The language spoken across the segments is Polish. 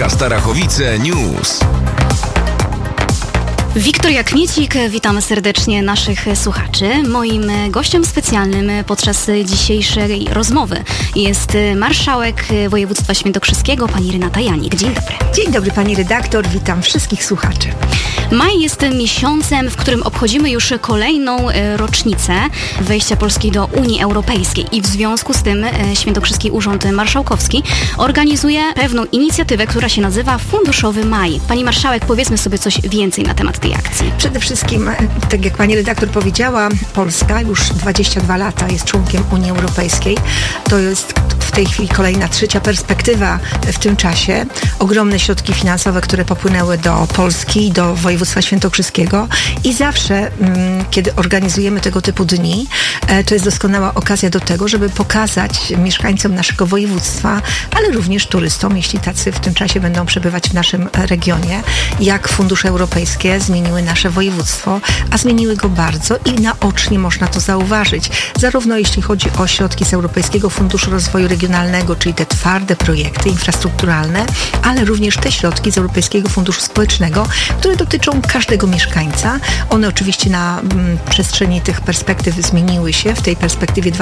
Starachowice News. Wiktoria Kmiecik, witamy serdecznie naszych słuchaczy. Moim gościem specjalnym podczas dzisiejszej rozmowy jest marszałek województwa świętokrzyskiego, pani Renata Janik. Dzień dobry. Dzień dobry pani redaktor, witam wszystkich słuchaczy. Maj jest miesiącem, w którym obchodzimy już kolejną rocznicę wejścia Polski do Unii Europejskiej i w związku z tym Świętokrzyski Urząd Marszałkowski organizuje pewną inicjatywę, która się nazywa Funduszowy Maj. Pani marszałek, powiedzmy sobie coś więcej na temat tej akcji. Przede wszystkim, tak jak pani redaktor powiedziała, Polska już 22 lata jest członkiem Unii Europejskiej. To jest w tej chwili kolejna trzecia perspektywa w tym czasie. Ogromne środki finansowe, które popłynęły do Polski i do województwa świętokrzyskiego i zawsze, kiedy organizujemy tego typu dni, to jest doskonała okazja do tego, żeby pokazać mieszkańcom naszego województwa, ale również turystom, jeśli tacy w tym czasie będą przebywać w naszym regionie, jak fundusze europejskie zmieniły nasze województwo, a zmieniły go bardzo i naocznie można to zauważyć. Zarówno jeśli chodzi o środki z Europejskiego Funduszu Rozwoju Regionalnego, czyli te twarde projekty infrastrukturalne, ale również te środki z Europejskiego Funduszu Społecznego, które dotyczą każdego mieszkańca. One oczywiście na przestrzeni tych perspektyw zmieniły się. W tej perspektywie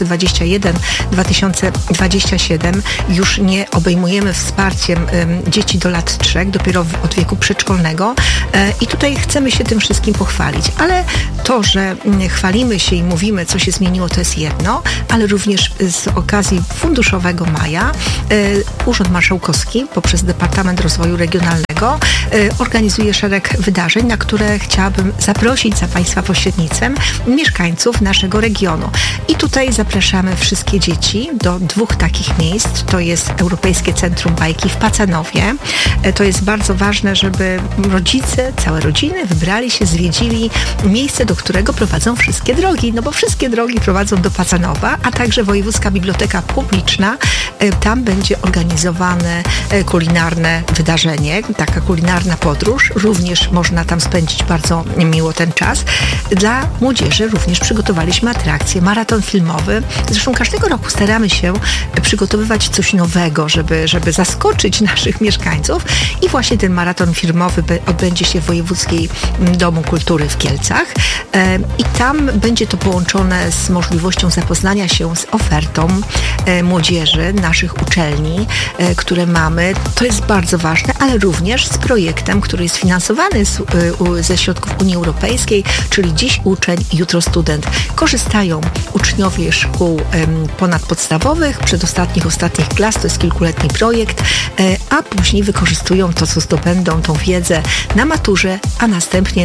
2021-2027 już nie obejmujemy wsparciem dzieci do lat 3, dopiero od wieku przedszkolnego. I tutaj chcemy się tym wszystkim pochwalić. Ale to, że chwalimy się i mówimy, co się zmieniło, to jest jedno, ale również z okazji Funduszowego Maja Urząd Marszałkowski poprzez Departament Rozwoju Regionalnego organizuje szereg wydarzeń, na które chciałabym zaprosić za Państwa pośrednictwem mieszkańców naszego regionu. I tutaj zapraszamy wszystkie dzieci do 2 takich miejsc. To jest Europejskie Centrum Bajki w Pacanowie. To jest bardzo ważne, żeby rodzice, całe rodziny wybrali się, zwiedzili miejsce, do którego prowadzą wszystkie drogi, no bo wszystkie drogi prowadzą do Pacanowa, a także Wojewódzka Biblioteka Publiczna. Tam będzie organizowane kulinarne wydarzenie, taka kulinarna podróż. Również można tam spędzić bardzo miło ten czas. Dla młodzieży również przygotowaliśmy atrakcję, maraton filmowy. Zresztą każdego roku staramy się przygotowywać coś nowego, żeby zaskoczyć naszych mieszkańców. I właśnie ten maraton filmowy odbędzie się w Wojewódzkim Domu Kultury w Kielcach. I tam będzie to połączone z możliwością zapoznania się z ofertą młodzieży naszych uczelni, które mamy. To jest bardzo ważne, ale również z projektem, który jest finansowany ze środków Unii Europejskiej, czyli dziś uczeń, jutro student. Korzystają uczniowie szkół ponadpodstawowych, ostatnich klas, to jest kilkuletni projekt, a później wykorzystują to, co zdobędą, tą wiedzę na maturze, a następnie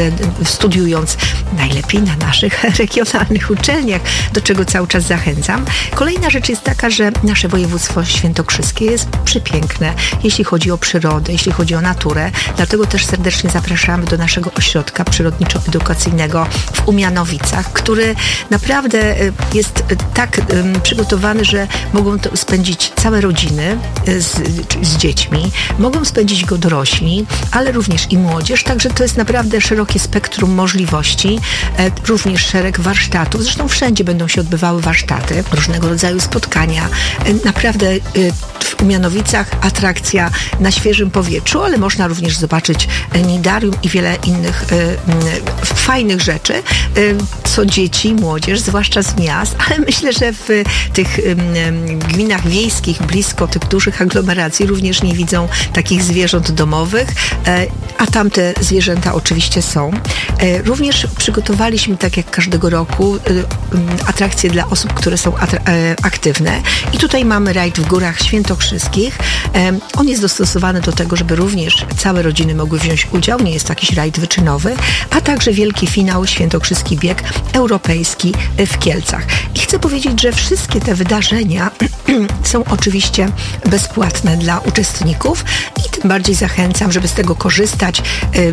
studiując najlepiej na naszych regionalnych uczelniach, do czego cały czas zachęcam. Kolejna rzecz jest taka, że nasze województwo świętokrzyskie jest przepiękne, jeśli chodzi o przyrodę, jeśli chodzi o naturę. Dlatego też serdecznie zapraszamy do naszego ośrodka przyrodniczo-edukacyjnego w Umianowicach, który naprawdę jest tak przygotowany, że mogą to spędzić całe rodziny z dziećmi, mogą spędzić go dorośli, ale również i młodzież, także to jest naprawdę szerokie spektrum możliwości, również szereg warsztatów. Zresztą wszędzie będą się odbywały warsztaty, różnego rodzaju spotkania. Naprawdę w Umianowicach atrakcja na świeżym powietrzu, ale można również zobaczyć nidarium i wiele innych fajnych rzeczy, co dzieci, młodzież, zwłaszcza z miast, ale myślę, że w tych gminach wiejskich, blisko tych dużych aglomeracji również nie widzą takich zwierząt domowych, a tamte zwierzęta oczywiście są. Również przygotowaliśmy, tak jak każdego roku, atrakcje dla osób, które są aktywne. I tutaj mamy rajd w Górach Świętokrzyskich. On jest dostosowany do tego, żeby również całe rodziny mogły wziąć udział. Nie jest to jakiś rajd wyczynowy, a także wielki finał Świętokrzyski Bieg Europejski w Kielcach. I chcę powiedzieć, że wszystkie te wydarzenia są oczywiście bezpłatne dla uczestników i tym bardziej zachęcam, żeby z tego korzystać.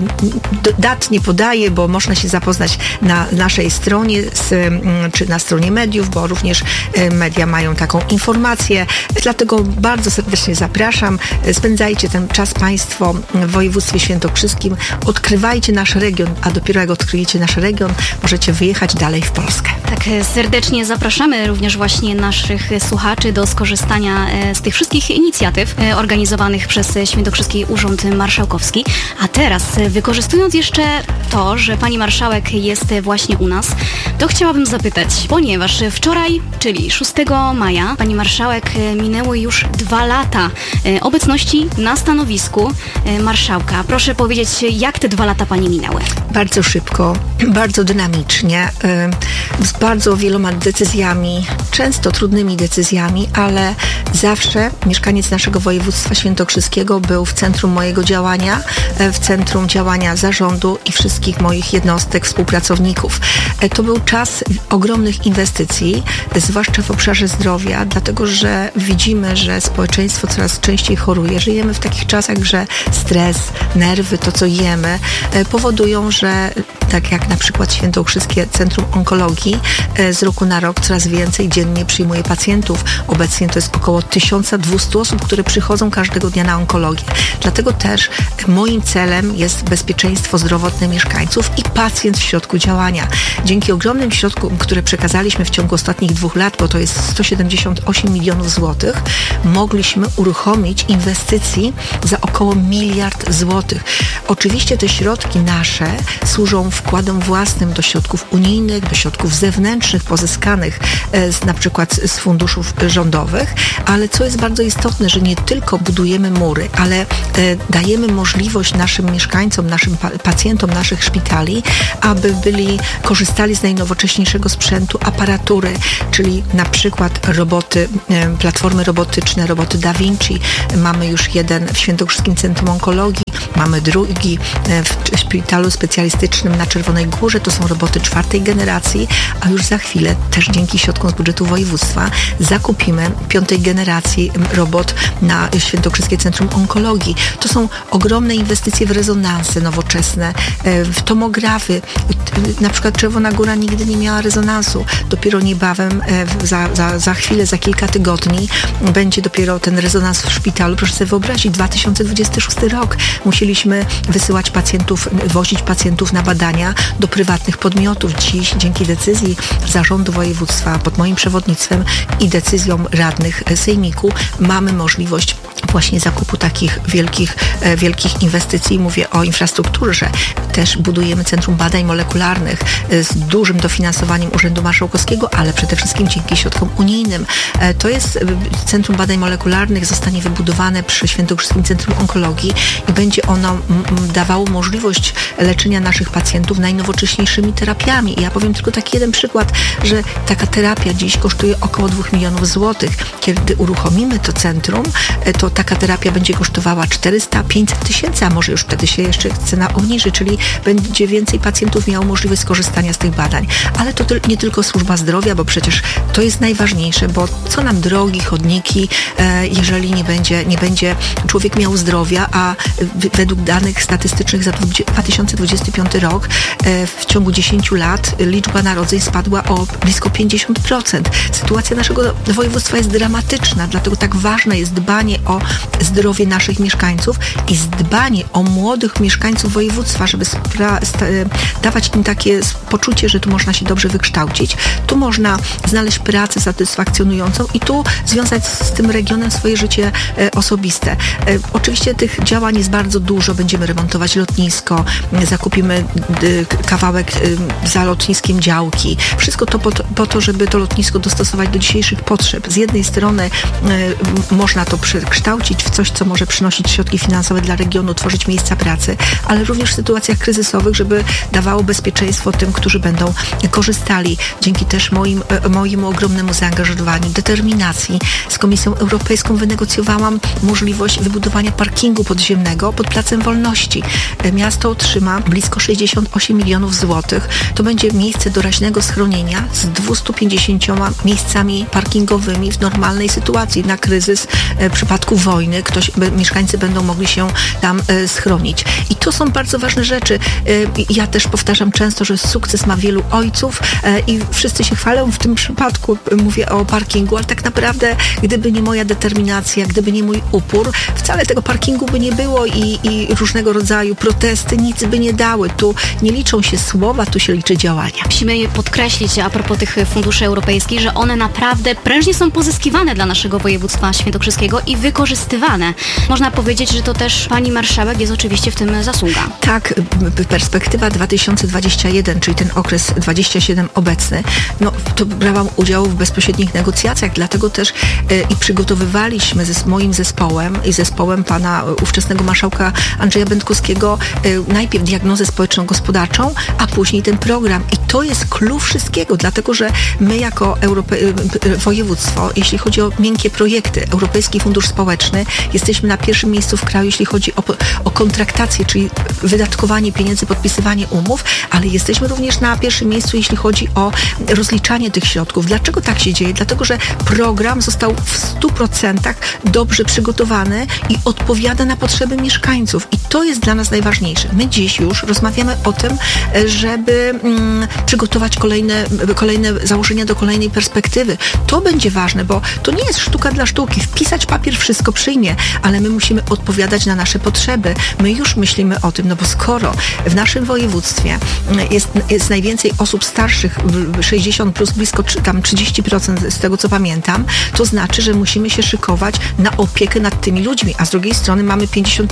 Dat nie podaję, bo można się zapoznać na naszej stronie czy na stronie mediów, bo również media mają taką informację. Dlatego bardzo serdecznie zapraszam. Spędzajcie ten czas Państwo w województwie świętokrzyskim. Odkrywajcie nasz region, a dopiero jak odkryjecie nasz region, możecie wyjechać dalej w Polskę. Tak, serdecznie zapraszamy również właśnie naszych słuchaczy do skorzystania z tych wszystkich inicjatyw organizowanych przez Świętokrzyski Urząd Marszałkowski. A teraz, wykorzystując jeszcze to, że pani marszałek jest właśnie u nas, to chciałabym zapytać, ponieważ wczoraj, czyli 6 maja, pani marszałek minęły już 2 lata obecności na stanowisku marszałka. Proszę powiedzieć, jak te 2 lata pani minęły? Bardzo szybko, bardzo dynamicznie, z bardzo wieloma decyzjami, często trudnymi decyzjami, ale zawsze mieszkaniec naszego województwa świętokrzyskiego był w centrum mojego działania, w centrum działania zarządu i wszystkich moich jednostek, współpracowników. To był czas ogromnych inwestycji, zwłaszcza w obszarze zdrowia, dlatego że widzimy, że społeczeństwo coraz częściej choruje. Żyjemy w takich czasach, że stres, nerwy, to co jemy, powodują, że tak jak na przykład Świętokrzyskie Centrum Onkologii z roku na rok coraz więcej dziennie przyjmuje pacjentów. Obecnie to jest około 1200 osób, które przychodzą każdego dnia na onkologię. Dlatego też moim celem jest bezpieczeństwo zdrowotne mieszkańców i pacjent w środku działania. Dzięki ogromnym środkom, które przekazaliśmy w ciągu ostatnich 2 lat, bo to jest 178 milionów złotych, mogliśmy uruchomić inwestycji za około 1 miliard złotych. Oczywiście te środki nasze służą wkładom własnym do środków unijnych, do środków zewnętrznych pozyskanych na przykład z funduszów rządowych, ale co jest bardzo istotne, że nie tylko budujemy mury, ale dajemy możliwość naszym mieszkańcom, naszym pacjentom naszych szpitali, aby korzystali z najnowocześniejszego sprzętu, aparatury, czyli na przykład roboty, platformy robotyczne, roboty Da Vinci. Mamy już jeden w Świętokrzyskim Centrum Onkologii, mamy drugi w szpitalu specjalistycznym na Czerwonej Górze. To są roboty 4. generacji, a już za chwilę też dzięki środkom z budżetu województwa zakupimy 5. generacji robot na Świętokrzyskie Centrum Onkologii. To są ogromne inwestycje w rezonanse nowoczesne, w tomografy. Na przykład Czerwona Góra nigdy nie miała rezonansu. Dopiero niebawem, za chwilę, za kilka tygodni będzie dopiero ten rezonans w szpitalu. Proszę sobie wyobrazić, 2026 rok. Musieliśmy wysyłać pacjentów, wozić pacjentów na badania do prywatnych podmiotów. Dziś dzięki decyzji zarządu województwa pod moim przewodnictwem i decyzjom radnych sejmiku mamy możliwość właśnie zakupu takich wielkich inwestycji. Mówię o infrastrukturze. Też budujemy Centrum Badań Molekularnych z dużym dofinansowaniem Urzędu Marszałkowskiego, ale przede wszystkim dzięki środkom unijnym. To jest Centrum Badań Molekularnych, zostanie wybudowane przy Świętokrzyskim Centrum Onkologii i będzie ono dawało możliwość leczenia naszych pacjentów najnowocześniejszymi terapiami. I ja powiem tylko taki jeden przykład, że taka terapia dziś kosztuje około 2 milionów złotych. Kiedy uruchomimy to centrum, to taka terapia będzie kosztowała 400-500 tysięcy, a może już wtedy się jeszcze cena obniży, czyli będzie więcej pacjentów miało możliwość skorzystania z tych badań. Ale to nie tylko służba zdrowia, bo przecież to jest najważniejsze, bo co nam drogi, chodniki, jeżeli nie będzie człowiek miał zdrowia, a według danych statystycznych za 2025 rok w ciągu 10 lat liczba narodzeń spadła o blisko 50%. Sytuacja naszego województwa jest dramatyczna, dlatego tak ważne jest dbanie o zdrowie naszych mieszkańców i dbanie o młodych mieszkańców województwa, żeby dawać im takie poczucie, że tu można się dobrze wykształcić, tu można znaleźć pracę satysfakcjonującą i tu związać z tym regionem swoje życie osobiste. Oczywiście tych działań jest bardzo dużo. Będziemy remontować lotnisko, zakupimy kawałek za lotniskiem działki. Wszystko to po to, żeby to lotnisko dostosować do dzisiejszych potrzeb. Z jednej strony można to przekształcić w coś, co może przynosić środki finansowe dla regionu, tworzyć miejsca pracy, ale również w sytuacjach kryzysowych, żeby dawało bezpieczeństwo tym, którzy będą korzystali. Dzięki też mojemu ogromnemu zaangażowaniu, determinacji z Komisją Europejską wynegocjowałam możliwość wybudowania parkingu podziemnego pod Placem Wolności. Miasto otrzyma blisko 68 milionów złotych. To będzie miejsce doraźnego schronienia z 250 miejscami parkingowymi w normalnej sytuacji na kryzys przypadku wojny mieszkańcy będą mogli się tam schronić. I to są bardzo ważne rzeczy. Ja też powtarzam często, że sukces ma wielu ojców i wszyscy się chwalą. W tym przypadku mówię o parkingu, ale tak naprawdę gdyby nie moja determinacja, gdyby nie mój upór, wcale tego parkingu by nie było i różnego rodzaju protesty nic by nie dały. Tu nie liczą się słowa, tu się liczy działania. Musimy podkreślić a propos tych funduszy europejskich, że one naprawdę prężnie są pozyskiwane dla naszego województwa świętokrzyskiego i wykorzystywane. Można powiedzieć, że to też pani marszałek jest oczywiście w tym zasługa. Tak, perspektywa 2021, czyli ten okres 27 obecny, to brałam udział w bezpośrednich negocjacjach, dlatego też i przygotowywaliśmy z moim zespołem i zespołem pana ówczesnego marszałka Andrzeja Będkowskiego najpierw diagnozę społeczno-gospodarczą, a później ten program. I to jest klucz wszystkiego, dlatego że my jako województwo, jeśli chodzi o miękkie projekty, Europejski Fundusz Społeczny, jesteśmy na pierwszym miejscu w kraju, jeśli chodzi o kontraktację, czyli wydatkowanie pieniędzy, podpisywanie umów, ale jesteśmy również na pierwszym miejscu, jeśli chodzi o rozliczanie tych środków. Dlaczego tak się dzieje? Dlatego, że program został w 100% dobrze przygotowany i odpowiada na potrzeby mieszkańców. I to jest dla nas najważniejsze. My dziś już rozmawiamy o tym, żeby przygotować kolejne założenia do kolejnej perspektywy. To będzie ważne, bo to nie jest sztuka dla sztuki. Wpisać papier wszystko przyjmie, ale my musimy odpowiadać na nasze potrzeby. My już myślimy o tym, bo skoro w naszym województwie jest najwięcej osób starszych, 60 plus, blisko tam 30% z tego, co pamiętam, to znaczy, że musimy się szykować na opiekę nad tymi ludźmi, a z drugiej strony mamy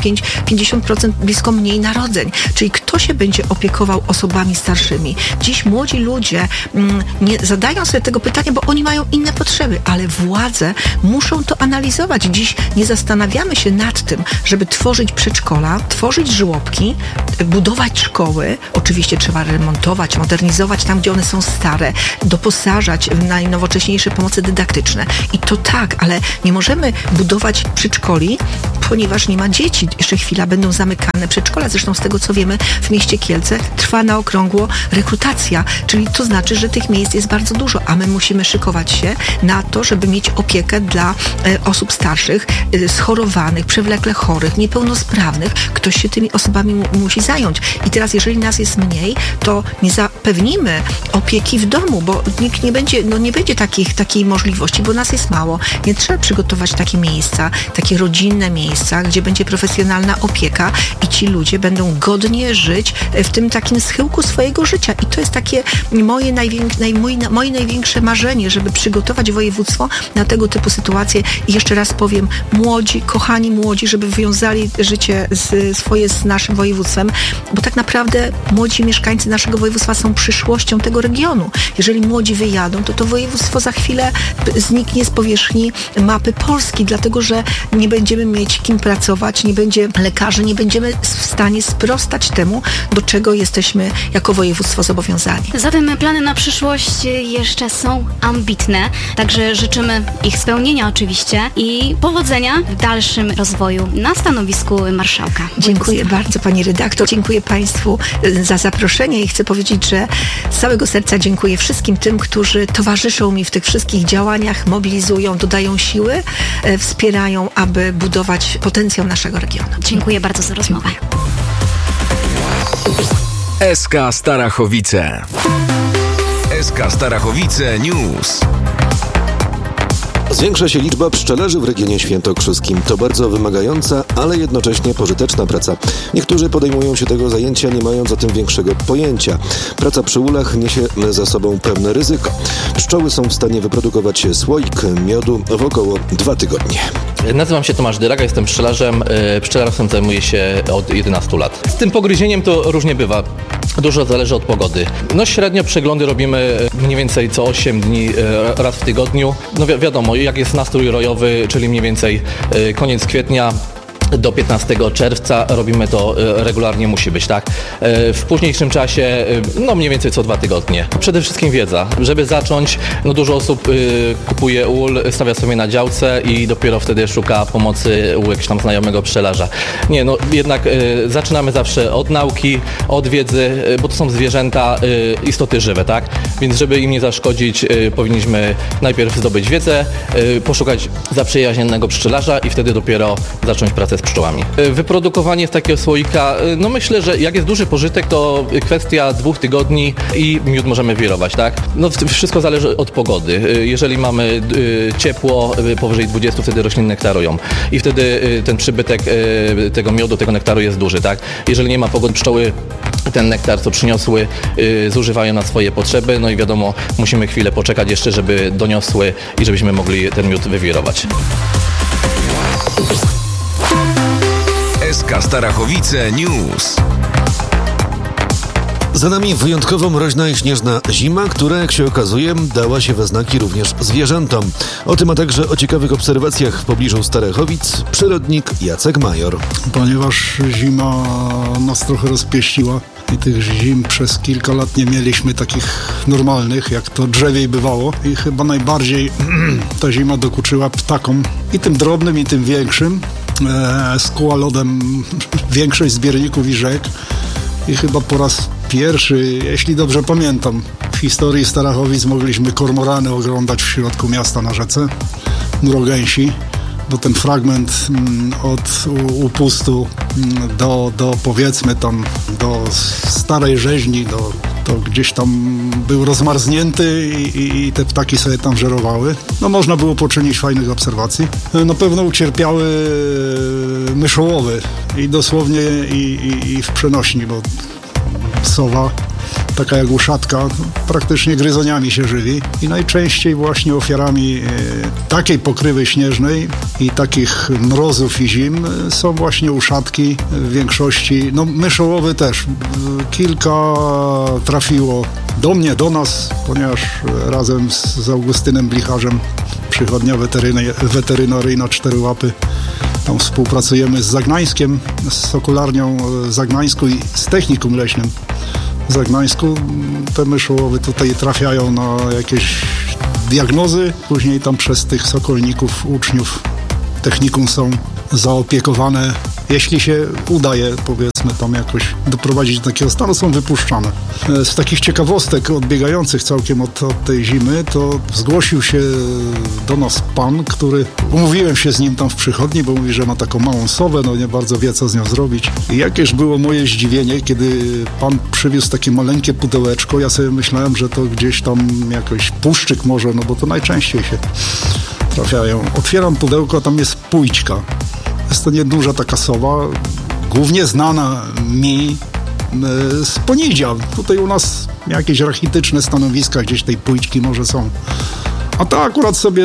50% blisko mniej narodzeń. Czyli kto się będzie opiekował osobami starszymi? Dziś młodzi ludzie nie zadają sobie tego pytania, bo oni mają inne potrzeby, ale władze muszą to analizować. Dziś nie zastanawiamy się nad tym, żeby tworzyć przedszkola, tworzyć żłobki, budować szkoły. Oczywiście trzeba remontować, modernizować tam, gdzie one są stare, doposażać w najnowocześniejsze pomoce dydaktyczne. I to tak, ale nie możemy budować przedszkoli, ponieważ nie ma dzieci. Jeszcze chwila będą zamykane przedszkola. Zresztą z tego, co wiemy, w mieście Kielce trwa na okrągło rekrutacja, czyli to znaczy, że tych miejsc jest bardzo dużo, a my musimy szykować się na to, żeby mieć opiekę dla osób starszych, schorowanych, przewlekle chorych, niepełnosprawnych. Ktoś się tymi osobami musi zająć. I teraz, jeżeli nas jest mniej, to nie zapewnimy opieki w domu, bo nikt nie będzie takiej możliwości, bo nas jest mało. Nie trzeba przygotować takie miejsca, takie rodzinne miejsca, gdzie będzie profesjonalna opieka i ci ludzie będą godnie żyć w tym takim schyłku swojego życia. I to jest takie moje największe marzenie, żeby przygotować województwo na tego typu sytuacje. I jeszcze raz powiem, młodzi, kochani młodzi, żeby wywiązali życie swoje z naszym województwem, bo tak naprawdę młodzi mieszkańcy naszego województwa są przyszłością tego regionu. Jeżeli młodzi wyjadą, to województwo za chwilę zniknie z powierzchni mapy Polski, dlatego że nie będziemy mieć kim pracować, nie będzie lekarzy, nie będziemy w stanie sprostać temu, do czego jesteśmy jako województwo zobowiązani. Zatem plany na przyszłość jeszcze są ambitne, także życzymy ich spełnienia oczywiście i powodzenia w dalszym rozwoju na stanowisku marszałka. Dziękuję bardzo, pani redaktor. Dziękuję państwu za zaproszenie i chcę powiedzieć, że z całego serca dziękuję wszystkim tym, którzy towarzyszą mi w tych wszystkich działaniach, mobilizują, dodają siły, wspierają, aby budować potencjał naszego regionu. Dziękuję bardzo za rozmowę. SK Starachowice. SK Starachowice News. Zwiększa się liczba pszczelarzy w regionie świętokrzyskim. To bardzo wymagająca, ale jednocześnie pożyteczna praca. Niektórzy podejmują się tego zajęcia, nie mając o tym większego pojęcia. Praca przy ulach niesie za sobą pewne ryzyko. Pszczoły są w stanie wyprodukować słoik miodu w około 2 tygodnie. Nazywam się Tomasz Dyraga, jestem pszczelarzem. Pszczelarstwem zajmuję się od 11 lat. Z tym pogryzieniem to różnie bywa. Dużo zależy od pogody. Średnio przeglądy robimy mniej więcej co 8 dni, raz w tygodniu. Wiadomo, jak jest nastrój rojowy, czyli mniej więcej koniec kwietnia, do 15 czerwca robimy to regularnie, musi być, tak? W późniejszym czasie, no mniej więcej co 2 tygodnie. Przede wszystkim wiedza. Żeby zacząć, no dużo osób kupuje ul, stawia sobie na działce i dopiero wtedy szuka pomocy u jakiegoś tam znajomego pszczelarza. Nie, no jednak zaczynamy zawsze od nauki, od wiedzy, bo to są zwierzęta, istoty żywe, tak? Więc żeby im nie zaszkodzić, powinniśmy najpierw zdobyć wiedzę, poszukać zaprzyjaźnionego pszczelarza i wtedy dopiero zacząć pracę z pszczołami. Wyprodukowanie z takiego słoika, no myślę, że jak jest duży pożytek, to kwestia 2 tygodni i miód możemy wirować, tak? No wszystko zależy od pogody. Jeżeli mamy ciepło, powyżej 20, wtedy rośliny nektarują i wtedy ten przybytek tego miodu, tego nektaru jest duży, tak? Jeżeli nie ma pogody, pszczoły ten nektar, co przyniosły, zużywają na swoje potrzeby, no i wiadomo, musimy chwilę poczekać jeszcze, żeby doniosły i żebyśmy mogli ten miód wywirować. SK Starachowice News. Za nami wyjątkowo mroźna i śnieżna zima, która, jak się okazuje, dała się we znaki również zwierzętom. O tym, a także o ciekawych obserwacjach w pobliżu Starachowic, przyrodnik Jacek Major. Ponieważ zima nas trochę rozpieściła i tych zim przez kilka lat nie mieliśmy takich normalnych, jak to drzewiej bywało. I chyba najbardziej ta zima dokuczyła ptakom, i tym drobnym, i tym większym. Skuła lodem większość zbiorników i rzek. I chyba po raz pierwszy, jeśli dobrze pamiętam, w historii Starachowic mogliśmy kormorany oglądać w środku miasta na rzece, mrogęsi, bo ten fragment od upustu do powiedzmy tam do Starej Rzeźni, to gdzieś tam był rozmarznięty i te ptaki sobie tam żerowały. No można było poczynić fajnych obserwacji. Na pewno ucierpiały myszołowy i dosłownie i w przenośni, bo sowa, taka jak uszatka, praktycznie gryzoniami się żywi i najczęściej właśnie ofiarami takiej pokrywy śnieżnej i takich mrozów i zim są właśnie uszatki w większości, no myszołowy też. Kilka trafiło do mnie, do nas, ponieważ razem z Augustynem Blicharzem, przychodnia weterynaryjna Cztery Łapy, tam współpracujemy z Zagnańskiem, z Sokolarnią Zagnańską i z Technikum Leśnym w Zagnańsku. Te myszołowy tutaj trafiają na jakieś diagnozy, później tam przez tych sokolników, uczniów technikum są zaopiekowane. Jeśli się udaje, powiedzmy, tam jakoś doprowadzić do takiego stanu, są wypuszczane. Z takich ciekawostek odbiegających całkiem od tej zimy, to zgłosił się do nas pan, który, umówiłem się z nim tam w przychodni, bo mówi, że ma taką małą sowę, no nie bardzo wie, co z nią zrobić. I jakież było moje zdziwienie, kiedy pan przywiózł takie maleńkie pudełeczko, ja sobie myślałem, że to gdzieś tam jakoś puszczyk może, no bo to najczęściej się trafiają. Otwieram pudełko, a tam jest pójćka. Jest to nieduża taka sowa, głównie znana mi z Ponidzia. Tutaj u nas jakieś rachityczne stanowiska gdzieś tej pójćki może są. A ta akurat sobie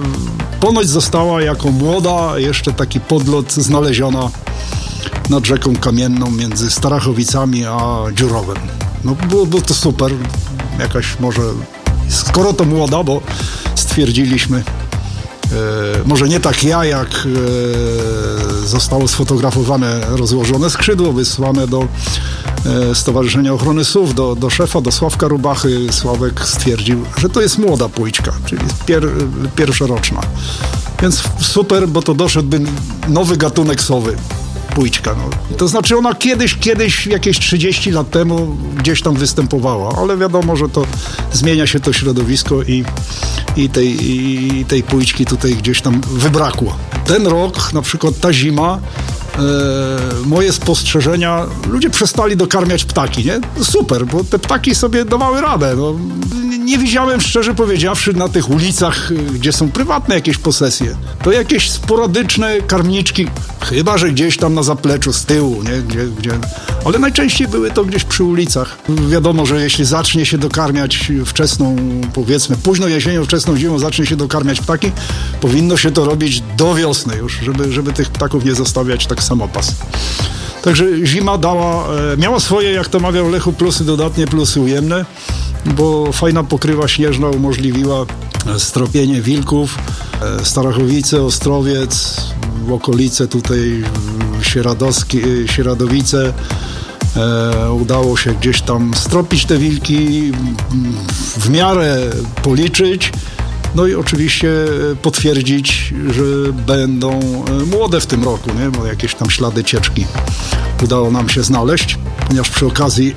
ponoć została jako młoda, jeszcze taki podlot znaleziona nad rzeką Kamienną między Starachowicami a Dziurowem. No było to super, jakaś może, skoro to młoda, bo stwierdziliśmy, może nie tak jak zostało sfotografowane rozłożone skrzydło, wysłane do Stowarzyszenia Ochrony Sów, do szefa, do Sławka Rubachy. Sławek stwierdził, że to jest młoda pójćka, czyli pierwszoroczna. Więc super, bo to doszedłby nowy gatunek sowy. Pójćka. No. To znaczy ona kiedyś, jakieś 30 lat temu gdzieś tam występowała, ale wiadomo, że to zmienia się to środowisko i tej pójćki tutaj gdzieś tam wybrakło. Ten rok, na przykład ta zima, moje spostrzeżenia, ludzie przestali dokarmiać ptaki, nie? Super, bo te ptaki sobie dawały radę. No. Nie widziałem, szczerze powiedziawszy, na tych ulicach, gdzie są prywatne jakieś posesje, to jakieś sporadyczne karmniczki, chyba że gdzieś tam na zapleczu z tyłu, nie? Gdzie... Ale najczęściej były to gdzieś przy ulicach. Wiadomo, że jeśli zacznie się dokarmiać wczesną, powiedzmy, późno jesienią, wczesną zimą zacznie się dokarmiać ptaki, powinno się to robić do wiosny już, żeby tych ptaków nie zostawiać tak samopas. Także zima miała swoje, jak to mawiał Lechu, plusy dodatnie, plusy ujemne, bo fajna pokrywa śnieżna umożliwiła stropienie wilków, Starachowice, Ostrowiec, okolice tutaj Sieradowice. Udało się gdzieś tam stropić te wilki, w miarę policzyć, no i oczywiście potwierdzić, że będą młode w tym roku, nie? Bo jakieś tam ślady cieczki udało nam się znaleźć, ponieważ przy okazji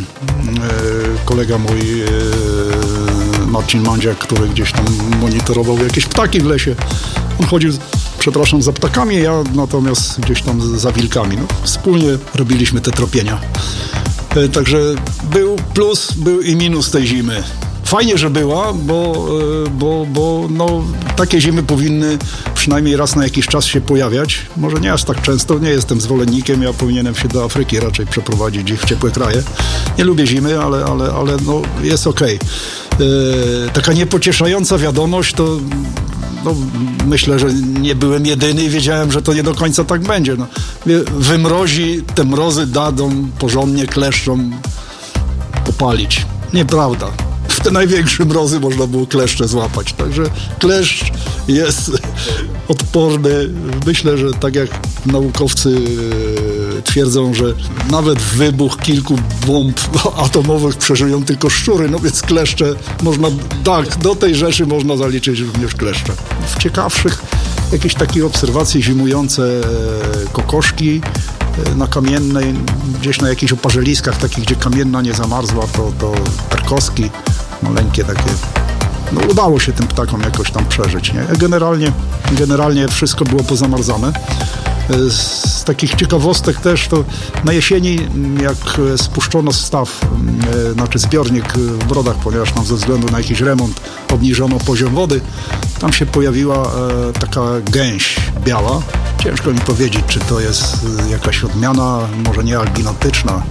kolega mój Marcin Mandziak, który gdzieś tam monitorował jakieś ptaki w lesie, on chodził, za ptakami, ja natomiast gdzieś tam za wilkami. No, wspólnie robiliśmy te tropienia. Także był plus, był i minus tej zimy. Fajnie, że była, bo no, takie zimy powinny przynajmniej raz na jakiś czas się pojawiać. Może nie aż tak często, nie jestem zwolennikiem, ja powinienem się do Afryki raczej przeprowadzić i w ciepłe kraje. Nie lubię zimy, ale no, jest okej. Taka niepocieszająca wiadomość to no, myślę, że nie byłem jedyny i wiedziałem, że to nie do końca tak będzie. No, wymrozi, te mrozy dadzą porządnie kleszczom popalić. Nieprawda. W te największe mrozy można było kleszcze złapać. Także kleszcz jest odporny. Myślę, że tak jak naukowcy twierdzą, że nawet wybuch kilku bomb atomowych przeżyją tylko szczury, no więc kleszcze można, tak, do tej rzeczy można zaliczyć również kleszcze. W ciekawszych jakichś takich obserwacji zimujące kokoszki na Kamiennej, gdzieś na jakichś oparzeliskach takich, gdzie kamienna nie zamarzła, to perkoski maleńkie takie. No, udało się tym ptakom jakoś tam przeżyć, nie? Generalnie wszystko było pozamarzane. Z takich ciekawostek też to na jesieni, jak spuszczono staw, znaczy zbiornik w Brodach, ponieważ tam ze względu na jakiś remont obniżono poziom wody, tam się pojawiła taka gęś biała. Ciężko mi powiedzieć, czy to jest jakaś odmiana, może nie albinotyczna,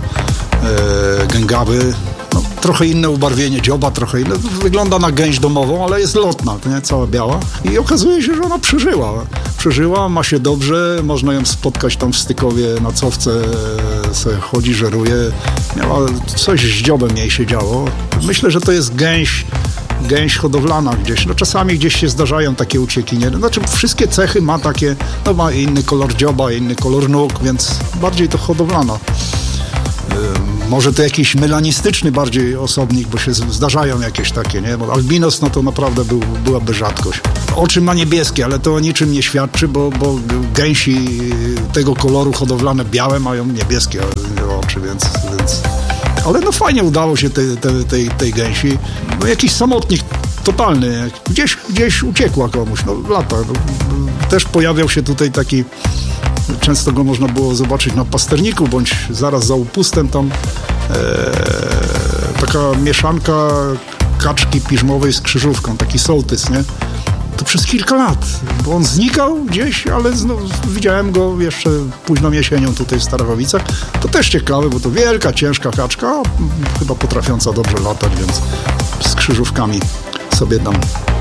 gęgawy. No, trochę inne ubarwienie dzioba, trochę inne. Wygląda na gęś domową, ale jest lotna, to nie cała biała. I okazuje się, że ona przeżyła, ma się dobrze, można ją spotkać tam w Stykowie na Cofce, sobie chodzi, żeruje. Miała coś z dziobem jej się działo. Myślę, że to jest gęś hodowlana gdzieś. No czasami gdzieś się zdarzają takie ucieki. Nie? Znaczy wszystkie cechy ma takie, no ma inny kolor dzioba, inny kolor nóg, więc bardziej to hodowlana. Może to jakiś melanistyczny bardziej osobnik, bo się zdarzają jakieś takie, nie? Bo albinos, no to naprawdę byłaby rzadkość. Oczy ma niebieskie, ale to o niczym nie świadczy, bo gęsi tego koloru hodowlane białe mają niebieskie oczy, więc... Ale no fajnie udało się tej gęsi. No jakiś samotnik totalny, gdzieś uciekła komuś, no lata. No, też pojawiał się tutaj taki, często go można było zobaczyć na pasterniku, bądź zaraz za upustem tam taka mieszanka kaczki piżmowej z krzyżówką, taki sołtys, nie? To przez kilka lat, bo on znikał gdzieś, ale widziałem go jeszcze późną jesienią tutaj w Starachowicach. To też ciekawe, bo to wielka, ciężka kaczka, chyba potrafiąca dobrze latać, więc z krzyżówkami sobie tam.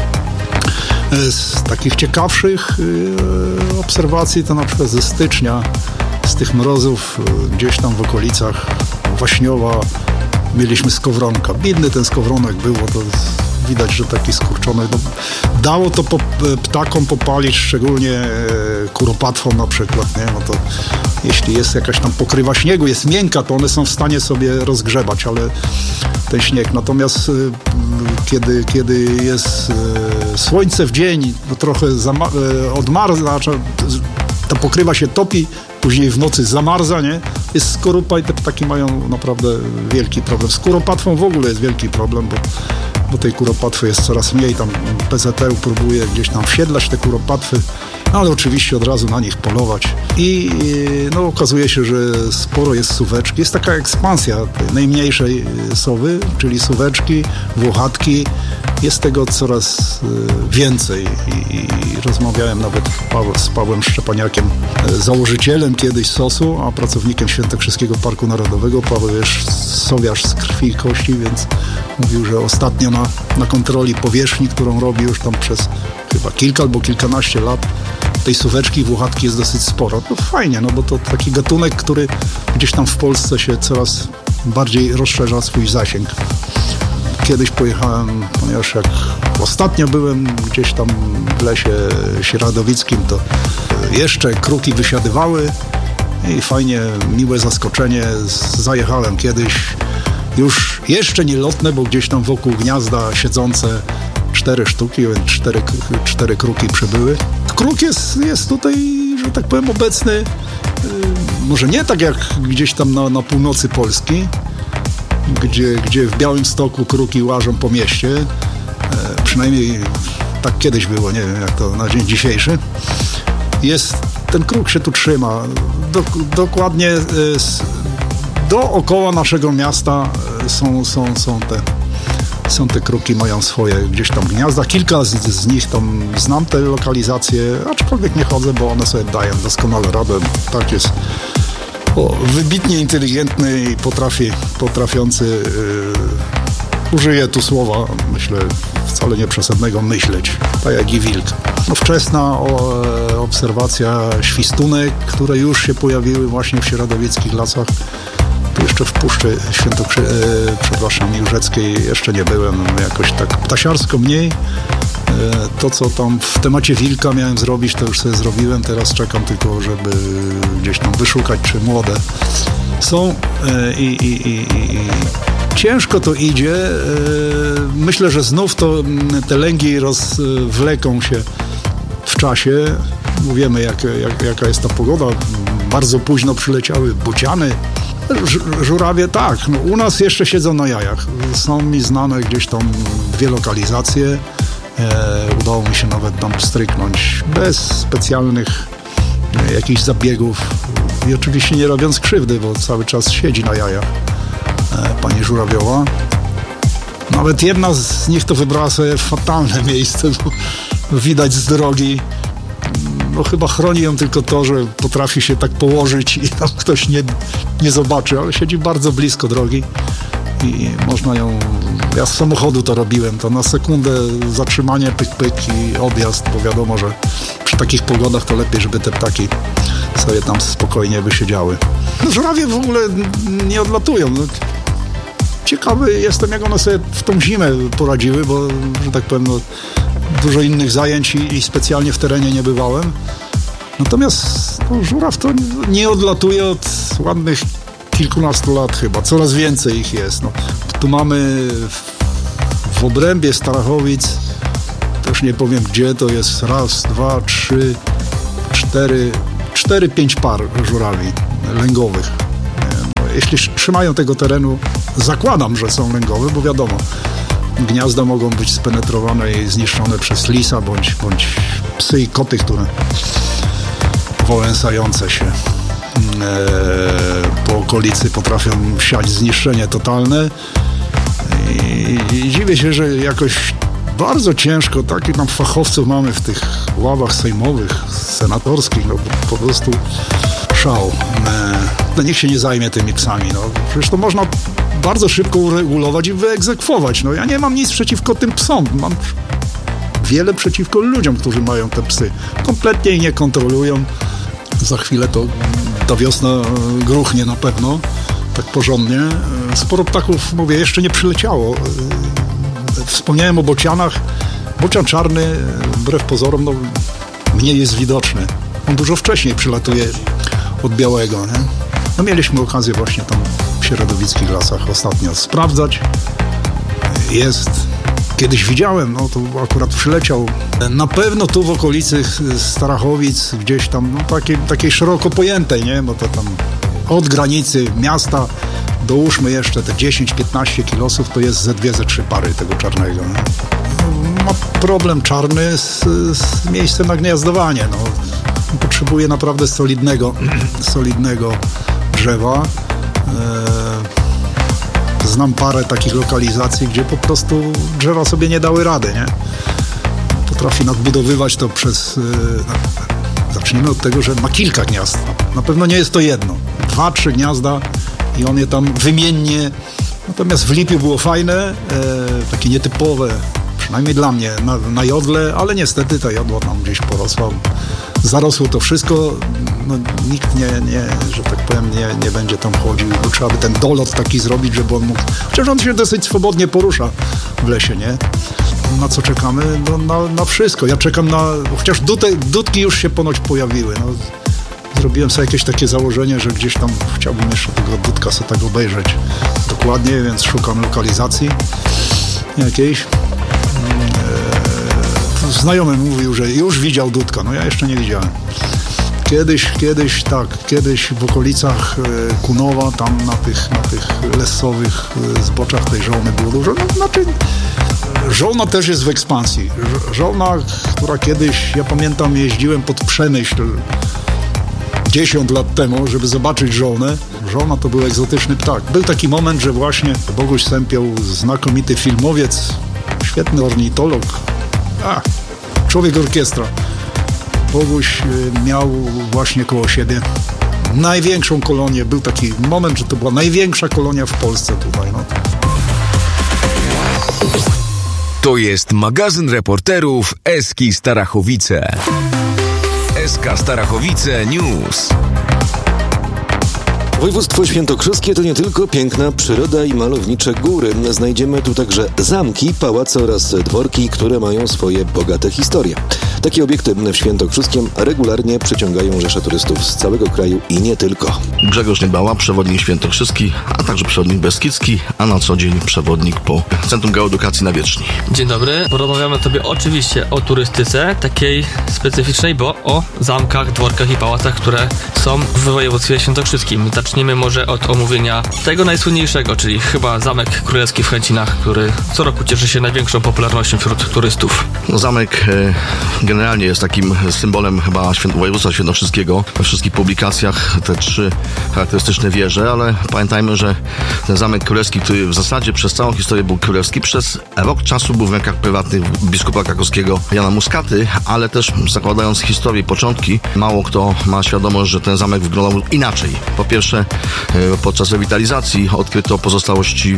Z takich ciekawszych obserwacji to na przykład ze stycznia, z tych mrozów gdzieś tam w okolicach Waśniowa mieliśmy skowronka. Biedny ten skowronek był, bo to widać, że taki skurczony. No, dało to ptakom popalić, szczególnie kuropatwom na przykład, nie? No to jeśli jest jakaś tam pokrywa śniegu, jest miękka, to one są w stanie sobie rozgrzebać, ale ten śnieg. Natomiast kiedy jest słońce w dzień, to trochę odmarza, znaczy ta pokrywa się topi, później w nocy zamarza, nie? Jest skorupa i te ptaki mają naprawdę wielki problem. Z kuropatwą w ogóle jest wielki problem, bo tej kuropatwy jest coraz mniej. Tam PZT próbuje gdzieś tam wsiedlać te kuropatwy, no ale oczywiście od razu na nich polować. I no, okazuje się, że sporo jest suweczki. Jest taka ekspansja tej najmniejszej sowy, czyli suweczki, włochatki. Jest tego coraz więcej i rozmawiałem nawet z Pawłem Szczepaniakiem, założycielem kiedyś SOS-u, a pracownikiem Świętokrzyskiego Parku Narodowego. Paweł jest sowiarz z krwi i kości, więc mówił, że ostatnio na kontroli powierzchni, którą robi już tam przez chyba kilka albo kilkanaście lat, tej suweczki i włochatki jest dosyć sporo. To fajnie, no bo to taki gatunek, który gdzieś tam w Polsce się coraz bardziej rozszerza swój zasięg. kiedyś pojechałem, ponieważ jak ostatnio byłem gdzieś tam w lesie śradowickim, to jeszcze kruki wysiadywały i fajnie, miłe zaskoczenie. Zajechałem kiedyś, już jeszcze nie lotne, bo gdzieś tam wokół gniazda siedzące 4 sztuki, więc 4 kruki przybyły. Kruk jest tutaj, że tak powiem, obecny, może nie tak jak gdzieś tam na północy Polski, gdzie w Białymstoku kruki łażą po mieście. Przynajmniej tak kiedyś było, nie wiem jak to na dzień dzisiejszy. Ten kruk się tu trzyma. Dokładnie dookoła naszego miasta są te kruki, mają swoje gdzieś tam gniazda. Kilka z nich tam znam te lokalizacje, aczkolwiek nie chodzę, bo one sobie dają doskonale radę. Tak jest wybitnie inteligentny i potrafiący, użyję tu słowa, myślę, wcale nieprzesadnego, myśleć, tak jak i wilk. Wczesna obserwacja świstunek, które już się pojawiły właśnie w śradowickich lasach. Tu jeszcze w Puszczy Jórzeckiej jeszcze nie byłem, jakoś tak ptasiarsko mniej. To, co tam w temacie wilka miałem zrobić, to już sobie zrobiłem. Teraz czekam tylko, żeby gdzieś tam wyszukać, czy młode są i ciężko to idzie. Myślę, że znów te lęgi rozwleką się w czasie. Wiemy, jaka jest ta pogoda. Bardzo późno przyleciały bociany. Żurawie tak, no, u nas jeszcze siedzą na jajach. Są mi znane gdzieś tam 2 lokalizacje. Udało mi się nawet tam stryknąć bez specjalnych jakichś zabiegów i oczywiście nie robiąc krzywdy, bo cały czas siedzi na jajach pani żurawioła. Nawet jedna z nich to wybrała sobie fatalne miejsce, bo widać z drogi. No chyba chroni ją tylko to, że potrafi się tak położyć i tam ktoś nie zobaczy, ale siedzi bardzo blisko drogi i można ją... Ja z samochodu to robiłem, to na sekundę zatrzymanie, pyk i objazd, bo wiadomo, że przy takich pogodach to lepiej, żeby te ptaki sobie tam spokojnie wysiedziały. No, żurawie w ogóle nie odlatują. No, ciekawy jestem, jak one sobie w tą zimę poradziły, bo, że tak powiem, no, dużo innych zajęć i specjalnie w terenie nie bywałem. Natomiast no, żuraw to nie odlatuje od ładnych kilkunastu lat chyba. Coraz więcej ich jest. No, tu mamy w obrębie Starachowic, też nie powiem gdzie, to jest 1, 2, 3, 4, 5 par żurawi lęgowych. No, jeśli trzymają tego terenu, zakładam, że są lęgowe, bo wiadomo, gniazda mogą być spenetrowane i zniszczone przez lisa bądź psy i koty, które wałęsające się po okolicy potrafią siać zniszczenie totalne i dziwię się, że jakoś bardzo ciężko, takich tam fachowców mamy w tych ławach sejmowych, senatorskich, no po prostu szał. No, nikt się nie zajmie tymi psami, no przecież to można bardzo szybko uregulować i wyegzekwować. No ja nie mam nic przeciwko tym psom, mam wiele przeciwko ludziom, którzy mają te psy. Kompletnie ich nie kontrolują. Za chwilę to ta wiosna gruchnie na pewno, tak porządnie. Sporo ptaków, mówię, jeszcze nie przyleciało. Wspomniałem o bocianach. Bocian czarny, wbrew pozorom, no, mniej jest widoczny. On dużo wcześniej przylatuje od białego, nie? No mieliśmy okazję właśnie tam w śradowickich lasach ostatnio sprawdzać. Jest. Kiedyś widziałem, no to akurat przyleciał. Na pewno tu w okolicy Starachowic, gdzieś tam, no takiej szeroko pojętej, nie? Bo to tam od granicy miasta, dołóżmy jeszcze te 10-15 kilosów, to jest ze 2-3 pary tego czarnego. Nie? No, ma problem czarny z miejscem na gniazdowanie. No. Potrzebuje naprawdę solidnego drzewa. Znam parę takich lokalizacji, gdzie po prostu drzewa sobie nie dały rady, nie? Potrafi nadbudowywać to przez... Zacznijmy od tego, że ma kilka gniazd. Na pewno nie jest to jedno. 2-3 gniazda i on je tam wymiennie... Natomiast w Lipiu było fajne, takie nietypowe, przynajmniej dla mnie, na jodle, ale niestety ta jodła tam gdzieś porosła zarosło to wszystko, no nikt że tak powiem, nie będzie tam chodził, bo trzeba by ten dolot taki zrobić, żeby on mógł, chociaż on się dosyć swobodnie porusza w lesie, nie? Na co czekamy? No, na wszystko. Ja czekam chociaż dudki już się ponoć pojawiły, no. Zrobiłem sobie jakieś takie założenie, że gdzieś tam chciałbym jeszcze tego dudka sobie tak obejrzeć dokładnie, więc szukam lokalizacji jakiejś. Znajomy mówił, że już widział dudka, no ja jeszcze nie widziałem. Kiedyś w okolicach Kunowa, tam na tych lesowych zboczach tej Żolny było dużo. No, znaczy, Żolna też jest w ekspansji. Żolna, która kiedyś, ja pamiętam, jeździłem pod Przemyśl 10 lat temu, żeby zobaczyć Żolnę. Żolna to był egzotyczny ptak. Był taki moment, że właśnie Boguś Sępioł, znakomity filmowiec, świetny ornitolog, człowiek orkiestra. Boguś miał właśnie koło siebie największą kolonię. Był taki moment, że to była największa kolonia w Polsce tutaj. No. To jest magazyn reporterów Eski Starachowice. SK Starachowice News. Województwo świętokrzyskie to nie tylko piękna przyroda i malownicze góry. Znajdziemy tu także zamki, pałace oraz dworki, które mają swoje bogate historie. Takie obiekty w Świętokrzyskiem regularnie przyciągają rzesze turystów z całego kraju i nie tylko. Grzegorz Niebała, przewodnik świętokrzyski, a także przewodnik beskidzki, a na co dzień przewodnik po Centrum Geoedukacji na Wieczni. Dzień dobry. Porozmawiamy sobie oczywiście o turystyce, takiej specyficznej, bo o zamkach, dworkach i pałacach, które są w województwie świętokrzyskim. Zaczniemy może od omówienia tego najsłynniejszego, czyli chyba Zamek Królewski w Chęcinach, który co roku cieszy się największą popularnością wśród turystów. No, zamek generalnie jest takim symbolem chyba województwa świętokrzyskiego. We wszystkich publikacjach te 3 charakterystyczne wieże, ale pamiętajmy, że ten Zamek Królewski, który w zasadzie przez całą historię był królewski, przez rok czasu był w rękach prywatnych biskupa krakowskiego Jana Muskaty, ale też zakładając historię i początki, mało kto ma świadomość, że ten zamek wyglądał inaczej. Po pierwsze, podczas rewitalizacji odkryto pozostałości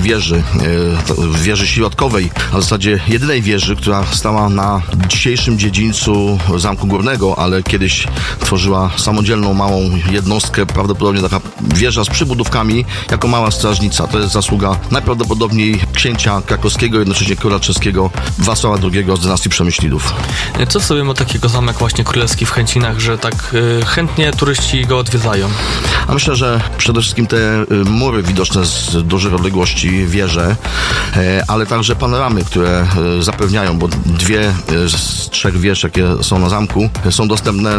wieży środkowej, a w zasadzie jedynej wieży, która stała na dzisiejszym dziedzińcu Zamku Górnego, ale kiedyś tworzyła samodzielną małą jednostkę, prawdopodobnie taka wieża z przybudówkami, jako mała strażnica. To jest zasługa najprawdopodobniej księcia krakowskiego, jednocześnie króla czeskiego Wacława II z dynastii Przemyślidów. Co sobie ma takiego zamek właśnie królewski w Chęcinach, że tak chętnie turyści go odwiedzają? A myślę, że przede wszystkim te mury widoczne z dużych odległości, wieże, ale także panoramy, które zapewniają, bo 2 z 3 wież, jakie są na zamku, są dostępne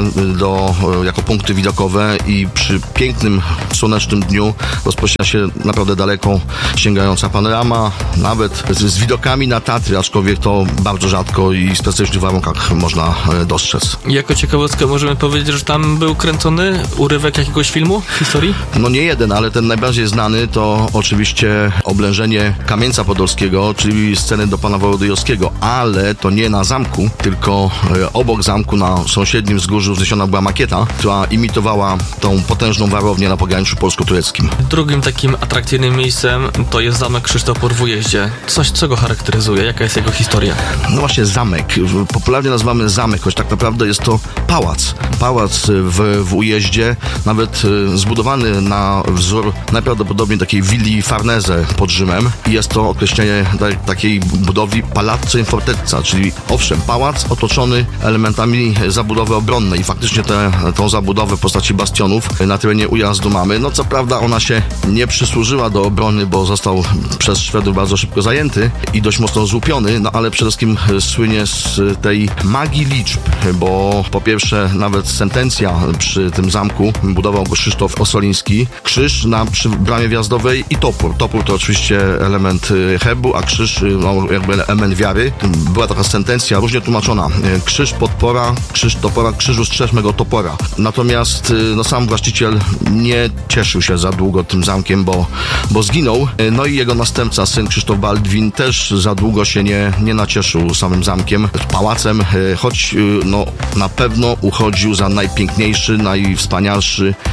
jako punkty widokowe i przy pięknym, słonecznym dniu rozpoczyna się naprawdę daleko sięgająca panorama, nawet z widokami na Tatry, aczkolwiek to bardzo rzadko i w specyficznych warunkach można dostrzec. Jako ciekawostkę możemy powiedzieć, że tam był kręcony urywek jakiegoś filmu w historii? No nie jeden, ale ten najbardziej znany to oczywiście oblężenie Kamieńca Podolskiego, czyli sceny do pana Wołodyjowskiego, ale to nie na zamku, tylko obok zamku na sąsiednim wzgórzu wzniesiona była makieta, która imitowała tą potężną warownię na pograniczu polsko-tureckim. Drugim takim atrakcyjnym miejscem to jest Zamek Krzysztofor w Ujeździe. Co go charakteryzuje? Jaka jest jego historia? No właśnie zamek. Popularnie nazywamy zamek, choć tak naprawdę jest to pałac. Pałac w Ujeździe, nawet zbudowany na wzór najprawdopodobniej takiej willi Farnese pod Rzymem i jest to określenie takiej budowli Palazzo in Fortezza, czyli owszem, pałac otoczony elementami zabudowy obronnej i faktycznie tą zabudowę w postaci bastionów na terenie Ujazdu mamy. No co prawda ona się nie przysłużyła do obrony, bo został przez Szwedów bardzo szybko zajęty i dość mocno złupiony, no ale przede wszystkim słynie z tej magii liczb, bo po pierwsze nawet sentencja przy tym zamku budował go Krzysztof Ossoliński. Krzyż przy bramie wjazdowej i topór. Topór to oczywiście element herbu, a krzyż jakby element wiary. Była taka sentencja różnie tłumaczona. Krzyż podpora, krzyż topora, krzyżu strzeż mego topora. Natomiast sam właściciel nie cieszył się za długo tym zamkiem, bo zginął. No i jego następca, syn Krzysztof Baldwin, też za długo się nie nacieszył samym zamkiem, pałacem, choć na pewno uchodził za najpiękniejszy, najwspanialszy obiekt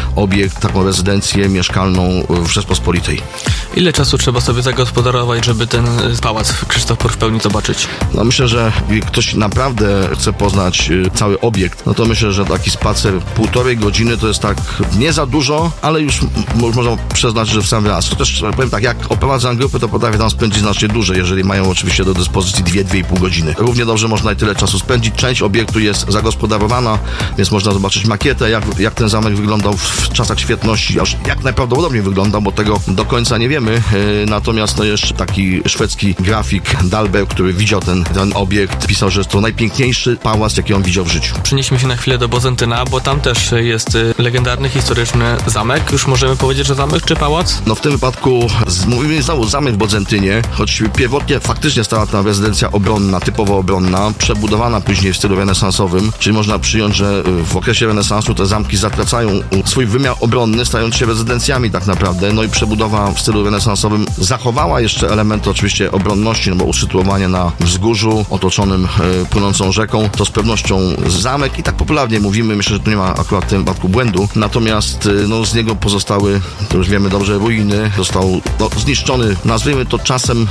taką rezydencję mieszkalną w Rzeczpospolitej. Ile czasu trzeba sobie zagospodarować, żeby ten pałac Krzysztof Por w pełni zobaczyć? No myślę, że jak ktoś naprawdę chce poznać cały obiekt, no to myślę, że taki spacer 1,5 godziny to jest tak nie za dużo, ale już można przeznaczyć, że w sam raz. To też powiem tak, jak oprowadzam grupy, to potrafię tam spędzić znacznie dłużej, jeżeli mają oczywiście do dyspozycji 2-2,5 godziny. Równie dobrze można i tyle czasu spędzić. Część obiektu jest zagospodarowana, więc można zobaczyć makietę, jak ten zamek wyglądał w czasach świetności, aż jak najprawdopodobniej wyglądał, bo tego do końca nie wiemy. Natomiast no jeszcze taki szwedzki grafik Dahlberg, który widział ten obiekt, pisał, że jest to najpiękniejszy pałac, jaki on widział w życiu. Przenieśmy się na chwilę do Bozentyna, bo tam też jest legendarny, historyczny zamek. Już możemy powiedzieć, że zamek czy pałac? No w tym wypadku mówimy znowu zamek w Bozentynie, choć pierwotnie faktycznie stała tam rezydencja obronna, typowo obronna, przebudowana później w stylu renesansowym, czyli można przyjąć, że w okresie renesansu te zamki zatracają swój wymiar obronny, stając się rezydencjami tak naprawdę, no i przebudowa w stylu renesansowym zachowała jeszcze elementy oczywiście obronności, no bo usytuowanie na wzgórzu otoczonym płynącą rzeką, to z pewnością zamek i tak popularnie mówimy, myślę, że tu nie ma akurat w tym wypadku błędu, natomiast no, z niego pozostały, to już wiemy dobrze, ruiny, został zniszczony, nazwijmy to czasem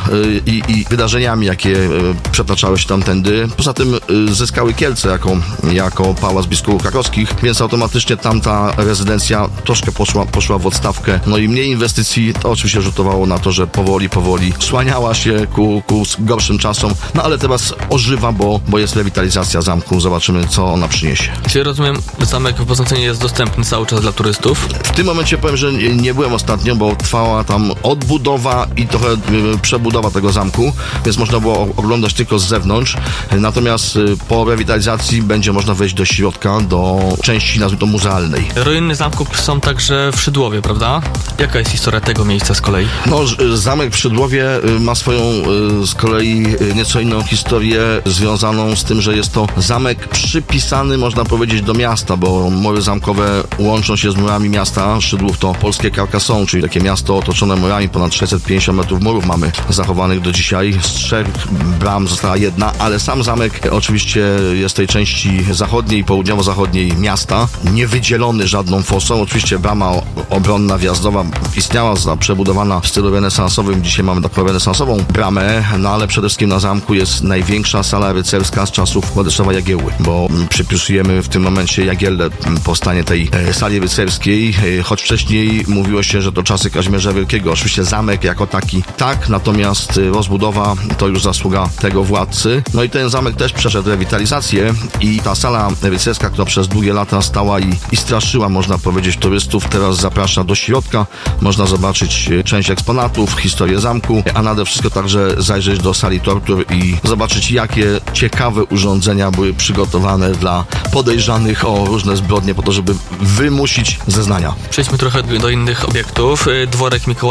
i wydarzeniami, jakie przetaczały się tamtędy. Poza tym zyskały Kielce jako pałac biskupów krakowskich, więc automatycznie tamta rezydencja troszkę poszła w odstawkę. No i mniej inwestycji, to oczywiście rzutowało na to, że powoli słaniała się ku gorszym czasom, no ale teraz ożywa, bo jest rewitalizacja zamku. Zobaczymy, co ona przyniesie. Czyli rozumiem, zamek w Bozentynie jest dostępny cały czas dla turystów? W tym momencie powiem, że nie byłem ostatnio, bo trwała tam odbudowa i trochę przebudowa tego zamku, więc można było oglądać tylko z zewnątrz. Natomiast po rewitalizacji będzie można wejść do środka, do części, nazwijmy to, muzealnej. Ruiny zamku są także w Szydłowie, prawda? Jaka jest historia tego miejsca z kolei? No, zamek w Szydłowie ma swoją z kolei nieco inną historię związaną z tym, że jest to zamek przypisany, można powiedzieć, do miasta, bo mury zamkowe łączą się z murami miasta. Szydłów to polskie Carcassonne, czyli takie miasto otoczone murami, ponad 650 metrów murów mamy zachowanych do dzisiaj. Z 3 bram została 1, ale sam zamek oczywiście jest w tej części zachodniej, południowo-zachodniej miasta, niewydzielony żadną fosą. Oczywiście brama obronna wjazdowa istniała, przebudowana w stylu renesansowym. Dzisiaj mamy taką renesansową bramę, no ale przede wszystkim na zamku jest największa sala rycerska z czasów Władysława Jagiełły, bo przypisujemy w tym momencie Jagiellę powstanie tej sali rycerskiej, choć wcześniej mówiło się, że to czasy Kazimierza Wielkiego. Oczywiście zamek jako taki tak, natomiast rozbudowa to już zasługa tego władcy. No i ten zamek też przeszedł rewitalizację i ta sala rycerska, która przez długie lata stała i straszyła, można powiedzieć, turystów, teraz zaprasza do środka. Można zobaczyć część eksponatów, historię zamku, a nade wszystko także zajrzeć do sali tortur i zobaczyć, jakie ciekawe urządzenia były przygotowane dla podejrzanych o różne zbrodnie po to, żeby wymusić zeznania. Przejdźmy trochę do innych obiektów. Dworek Mikołaja